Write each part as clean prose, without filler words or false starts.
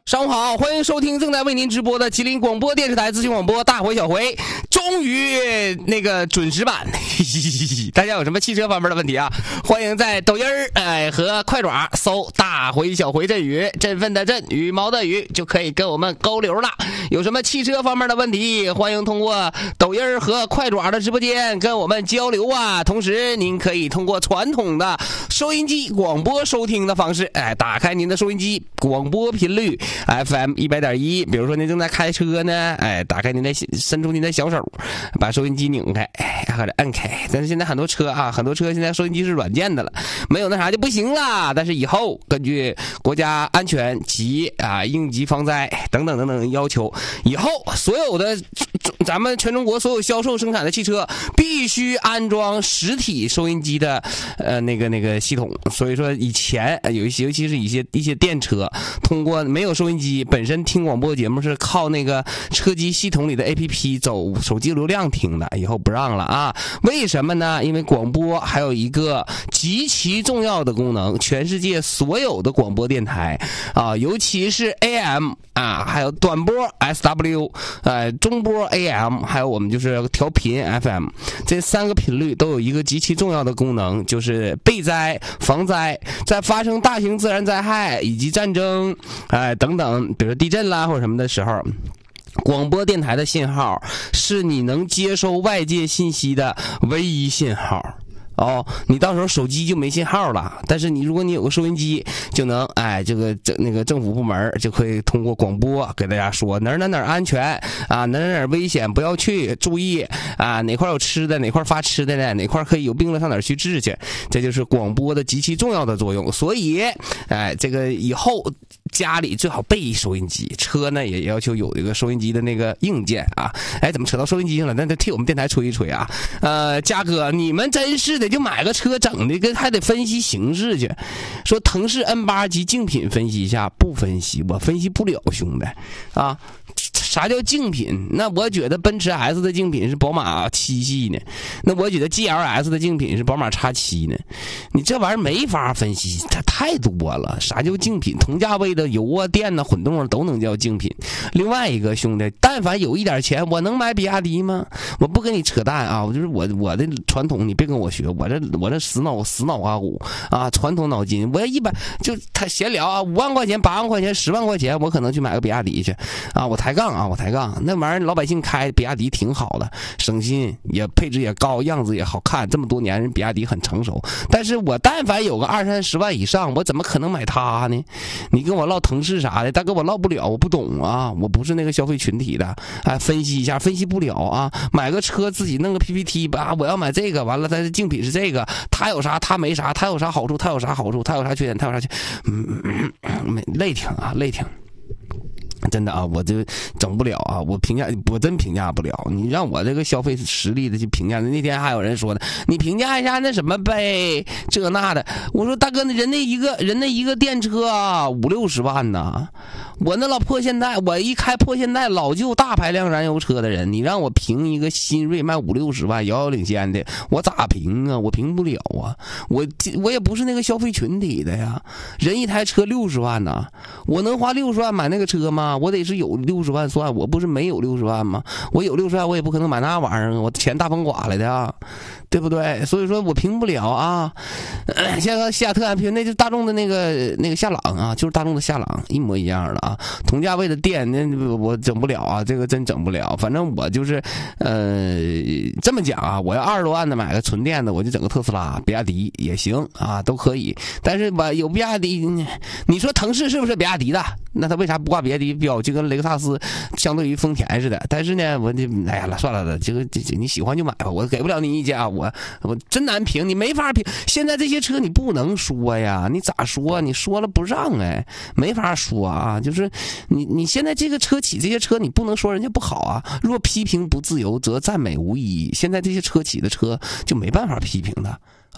上午好，欢迎收听正在为您直播的吉林广播电视台资讯广播大回小回，终于那个准时版。大家有什么汽车方面的问题啊？欢迎在抖音和快爪搜大回小回阵雨，振奋的振，羽毛的羽，就可以跟我们沟流了。有什么汽车方面的问题，欢迎通过抖音和快爪的直播间跟我们交流啊。同时您可以通过传统的收音机广播收听的方式，打开您的收音机广播频率FM 100.1，比如说您正在开车呢，打开您的伸出您的小手，把收音机拧开，或者按开。但是现在很多车现在收音机是软件的了，没有那啥就不行了。但是以后根据国家安全及应急防灾等等等等要求，以后所有的咱们全中国所有销售生产的汽车必须安装实体收音机的那个系统。所以说以前尤其是一些电车，通过没有收音机，本身听广播节目是靠那个车机系统里的 APP 走手机流量听的，以后不让了啊。为什么呢？因为广播还有一个极其重要的功能，全世界所有的广播电台尤其是 AM 还有短波 SW 中波 AM， 还有我们就是调频 FM， 这三个频率都有一个极其重要的功能，就是备灾防灾，在发生大型自然灾害以及战争等等，比如说地震啦或者什么的时候，广播电台的信号是你能接收外界信息的唯一信号。你到时候手机就没信号了，但是如果你有个收音机，就能那个政府部门就可以通过广播给大家说哪儿安全哪儿危险不要去，注意哪块有吃的，哪块发吃的呢，哪块可以有病了上哪儿去治去。这就是广播的极其重要的作用。所以这个以后家里最好备一收音机，车呢也要求有一个收音机的那个硬件怎么扯到收音机上了？那得替我们电台吹一吹啊。嘉哥，你们真是的，就买个车整的跟还得分析形势去，说腾势 N8 级竞品分析一下，不分析，我分析不了，兄弟啥叫竞品？那我觉得奔驰 S 的竞品是宝马7系呢，那我觉得 GLS 的竞品是宝马 X7 呢。你这玩意儿没法分析，它太多了。啥叫竞品？同价位的油电混动都能叫竞品。另外一个兄弟，但凡有一点钱，我能买比亚迪吗？我不跟你扯淡我就是我的传统，你别跟我学，我这死脑阿骨传统脑筋。我要就他闲聊5万块钱、8万块钱、10万块钱，我可能去买个比亚迪去我抬杠我抬杠，那玩意儿老百姓开比亚迪挺好的，省心也配置也高，样子也好看，这么多年人比亚迪很成熟。但是我但凡有个20-30万以上，我怎么可能买它呢？你跟我唠腾势啥的，大哥我唠不了，我不懂我不是那个消费群体的分析一下分析不了买个车自己弄个 PPT 我要买这个，完了它的竞品是这个，它有啥它没啥，它有啥好处它有啥好处，它有啥缺点它有啥缺累挺累挺。真的我就整不了我真评价不了。你让我这个消费实力的去评价，那天还有人说呢，你评价一下那什么呗，这那的。我说大哥，人那一个电车50-60万呢，我那老破现代，我一开破现代老旧大排量燃油车的人，你让我评一个新锐卖50-60万遥遥领先的，我咋评我评不了我也不是那个消费群体的呀。人一台车60万呢，我能花60万买那个车吗？我得是有60万算，我不是没有60万吗？我有60万，我也不可能买那玩意儿，我钱大风刮来的对不对？所以说我评不了像个西雅特安平，那就是大众的那个夏朗就是大众的夏朗，一模一样的同价位的店，那我整不了这个真整不了。反正我就是这么讲我要20多万的买个纯电的，我就整个特斯拉、比亚迪也行都可以。但是有比亚迪，你说腾势是不是比亚迪的？那他为啥不挂比亚迪标？就跟雷克萨斯相对于丰田似的。但是呢，我就算了，这你喜欢就买吧，我给不了你意见我真难评，你没法评。现在这些车你不能说呀，你咋说？你说了不让没法说就是你现在这个车企这些车你不能说人家不好若批评不自由，则赞美无意义。现在这些车企的车就没办法批评的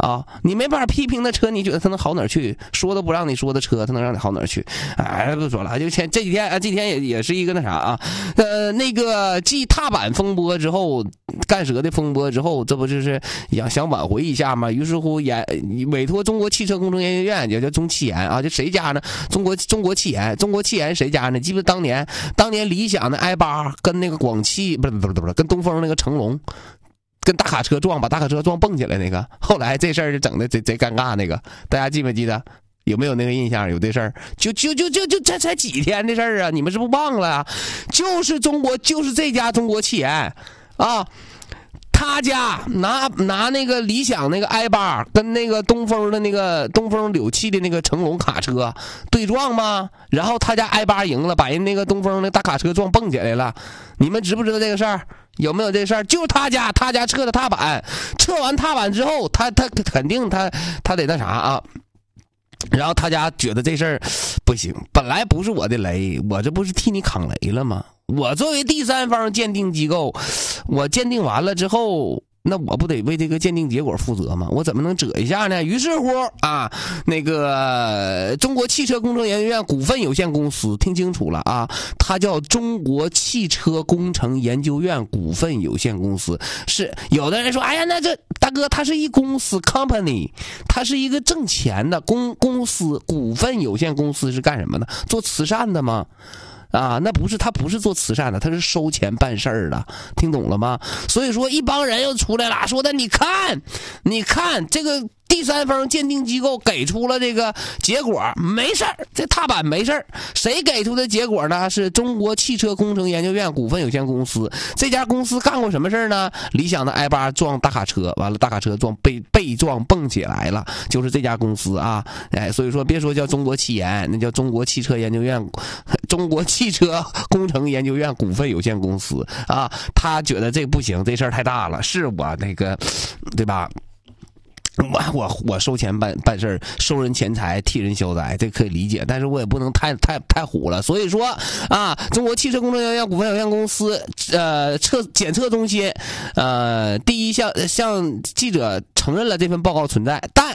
啊，你没办法批评的车，你觉得它能好哪儿去？说都不让你说的车，它能让你好哪儿去？哎，不说了，就这几天啊，这几天也是一个那啥啊，那个继踏板风波之后，干折的风波之后，这不就是想挽回一下吗？于是乎委托中国汽车工程研究院，也叫中汽研啊，这谁家呢？中国汽研谁家呢？记不记得当年理想的 i8跟那个广汽不是跟东风那个成龙。跟大卡车撞，把大卡车撞蹦起来那个，后来这事儿就整的贼尴尬那个，大家记没记得？有没有那个印象？有这事儿？就这才几天的事儿啊！你们是不是忘了啊？就是这家中国汽研啊，他家拿那个理想那个 i8跟那个东风柳汽的那个成龙卡车对撞吗？然后他家 i8赢了，把人那个东风那大卡车撞蹦起来了。你们知不知道这个事儿？有没有这事儿？就是他家撤的踏板，撤完踏板之后，他肯定他得那啥啊。然后他家觉得这事儿不行，本来不是我的雷，我这不是替你扛雷了吗？我作为第三方鉴定机构，我鉴定完了之后，那我不得为这个鉴定结果负责吗？我怎么能折一下呢？于是乎啊，那个中国汽车工程研究院股份有限公司，听清楚了啊，它叫中国汽车工程研究院股份有限公司。是有的人说，哎呀，那这大哥，它是一公司 company， 它是一个挣钱的公司，股份有限公司是干什么的？做慈善的吗？啊，那不是，他不是做慈善的，他是收钱办事儿的，听懂了吗？所以说一帮人又出来了，说的你看这个第三方鉴定机构给出了这个结果，没事儿，这踏板没事儿。谁给出的结果呢？是中国汽车工程研究院股份有限公司。这家公司干过什么事儿呢？理想的 i8撞大卡车，完了大卡车被撞蹦起来了，就是这家公司啊。哎，所以说别说叫中国汽研，那叫中国汽车研究院，中国汽车工程研究院股份有限公司啊。他觉得这不行，这事儿太大了，是我那个，对吧？我收钱办事儿，收人钱财替人消灾，这可以理解，但是我也不能太虎了。所以说啊，中国汽车工程研究院股份有限公司检测中心第一向记者承认了这份报告存在，但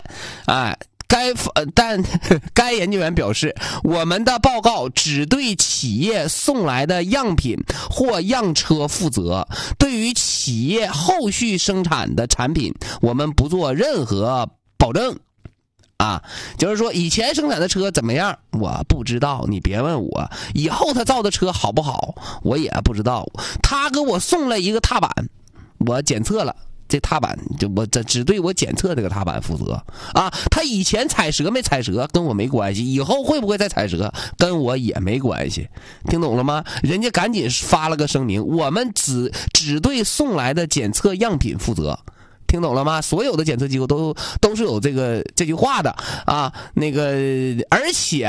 该研究员表示，我们的报告只对企业送来的样品或样车负责，对于企业后续生产的产品，我们不做任何保证。啊，就是说以前生产的车怎么样，我不知道，你别问我。以后他造的车好不好，我也不知道。他给我送了一个踏板，我检测了。这踏板就我只对我检测这个踏板负责啊！他以前踩折没踩折跟我没关系，以后会不会再踩折跟我也没关系，听懂了吗？人家赶紧发了个声明，我们只对送来的检测样品负责，听懂了吗？所有的检测机构都是有这句话的啊。那个而且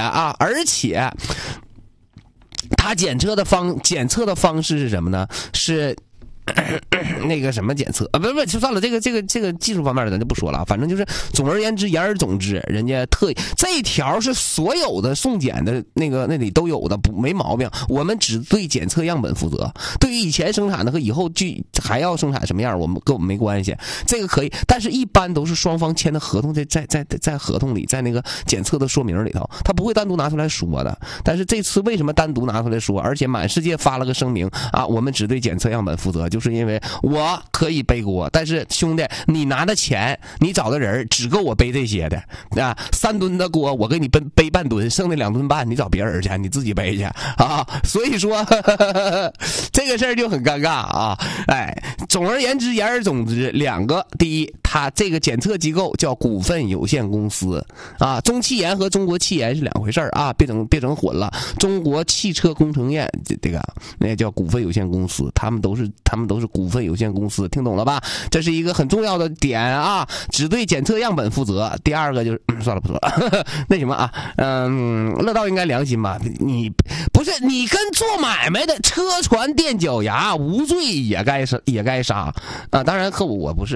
他检测的方式是什么呢？是那个什么检测啊？不，就算了，这个技术方面的咱就不说了。反正就是总而言之，言而总之，人家这一条是所有的送检的那里都有的，没毛病。我们只对检测样本负责，对于以前生产的和以后还要生产什么样，跟我们没关系。这个可以，但是一般都是双方签的合同，在合同里，在那个检测的说明里头，他不会单独拿出来说的。但是这次为什么单独拿出来说，而且满世界发了个声明啊？我们只对检测样本负责，就是因为我可以背锅，但是兄弟，你拿的钱，你找的人只够我背这些的啊！3吨的锅，我给你背半吨，剩下2吨半，你找别人去，你自己背去啊！所以说这个事儿就很尴尬啊！哎，总而言之，言而总之，两个，第一，他这个检测机构叫股份有限公司啊，中汽研和中国汽研是两回事啊，别整混了。中国汽车工程院这个那叫股份有限公司，他们都是股份有限公司，听懂了吧？这是一个很重要的点啊，只对检测样本负责。第二个就是算了不说了，那什么啊，乐道应该良心吧？你不是你跟做买卖的车船垫脚牙无罪也该杀啊！当然和我不是。